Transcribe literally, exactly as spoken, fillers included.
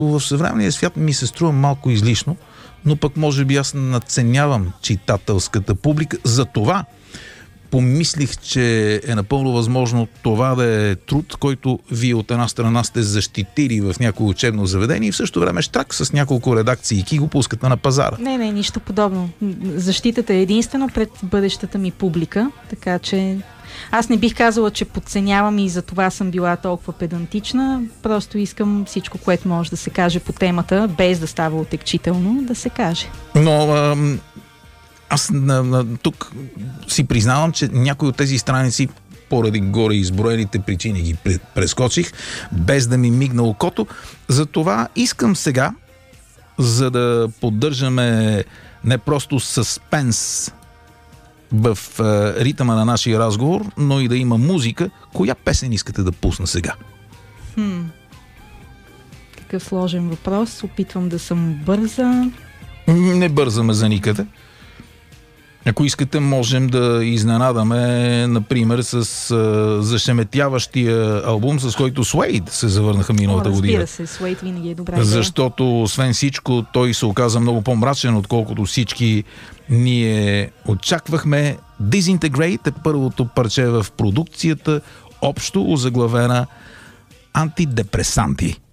в съвременния свят ми се струва малко излишно, но пък може би аз надценявам читателската публика. За това помислих, че е напълно възможно това да е труд, който вие от една страна сте защитили в някое учебно заведение и в същото време штрак с няколко редакции и го пускате на пазара. Не, не, нищо подобно. Защитата е единствено пред бъдещата ми публика, така че аз не бих казала, че подценявам и за това съм била толкова педантична. Просто искам всичко, което може да се каже по темата, без да става отекчително, да се каже. Но ам, аз на, на, тук си признавам, че някои от тези страници, поради горе изброените причини, ги прескочих, без да ми мигна окото. Затова искам сега, за да поддържаме не просто съспенс в а, ритъма на нашия разговор, но и да има музика. Коя песен искате да пусна сега? Хм. Какъв сложен въпрос. Опитвам да съм бърза. Не бързаме за никъде. Ако искате, можем да изненадаме, например, с а, зашеметяващия албум, с който Суейд се завърнаха миналата О, година. разбира се, Суейд винаги е добра идея. Защото, освен всичко, той се оказа много по-мрачен, отколкото всички ние очаквахме. Disintegrate е първото парче в продукцията, общо озаглавена антидепресанти.